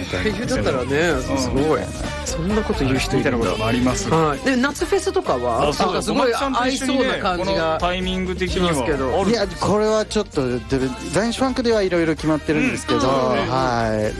たいな。 だったらね、すごい。そんなこと言う人いるんだ。 みたいなこともあります。 はい。で、夏フェスとかはなんかすごい合いそうな感じが。 タイミング的にはけど。 いや、これはちょっと在日ファンクではいろいろ決まってるんですけど、はい。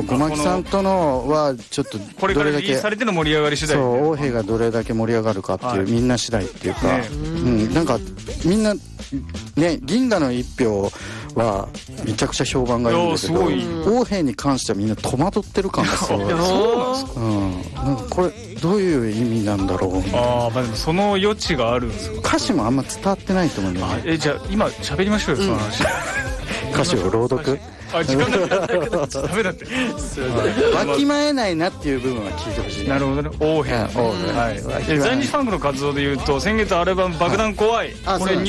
ごまきさんとのはちょっとこれからリリースされての盛り上がり次第。 そう、王兵がどれだけ盛り上がるかっていう、みんな次第っていうか、なんかみんなね、銀河の一票はめちゃくちゃ評判がいいんだけど、王兵に関してはみんな戸惑ってる感がすごい。なんかこれどういう意味なんだろう。 ああ、まあでもその余地があるんですか。 歌詞もあんま伝わってないと思うんだよね。 じゃあ今喋りましょうよ、その話。 歌詞を朗読。 時間がダメだって。 わきまえないなっていう部分は聞いてほしい。 なるほどね。王兵。在日ファンクの活動でいうと、先月アルバム爆弾怖い、これ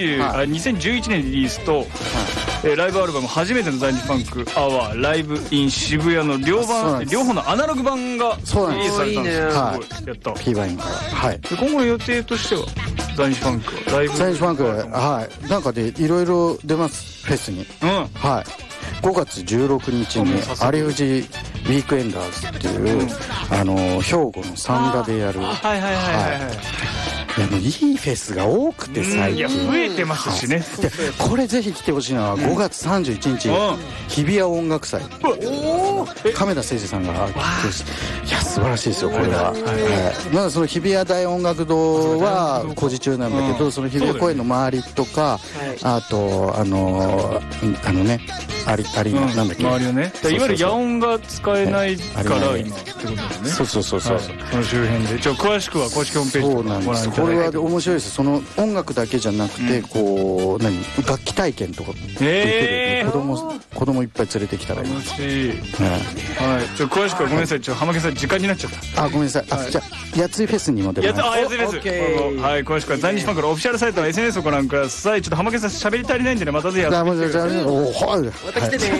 2011年リリースとライブアルバム初めての在日ファンクアワーライブイン渋谷の両方のアナログ版がリリースされたんですよ。すごいやった。 P バインから。はい。 今後の予定としては在日ファンクライブ、 在日ファンク、はい、なんかでいろいろ出ますフェスに。はい。5月16日に有藤ウィークエンダーズっていう兵庫の三田でやる。はいはいはいはい。でもいいフェスが多くて最近増えてますしね。 でこれぜひ来てほしいのは5月31日日比谷音楽祭。亀田誠司さんが来てほしい。いや素晴らしいですよこれは。まだその日比谷大音楽堂は工事中なんだけど、その日比谷公園の周りとか、あとねありなんだっけ、 周りをね、いわゆる野音が使えないから今ってことだよね。 そうその周辺で詳しくは公式ホームページとかご覧いただいて。 これは面白いです。その音楽だけじゃなくてこう楽器体験とかできる。子供いっぱい連れてきたらいい。 楽しい。はい。詳しくはごめんなさい。浜家さん時間になっちゃった。 ごめんなさい。じゃあやついフェスにも出ます。 やついフェス。はい。詳しくは在日ファンクのオフィシャルサイトの SNS をご覧ください。ちょっと浜家さん喋り足りないんでね、またぜひ遊びに来てください。 また来てね。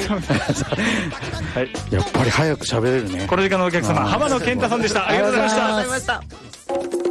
やっぱり早く喋れるね。 この時間のお客様、浜野健太さんでした。ありがとうございました。